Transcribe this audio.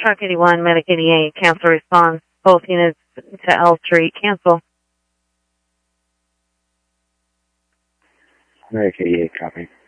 Truck 81, Medic 88, cancel response. Both units to L Street, cancel. Medic 88, copy.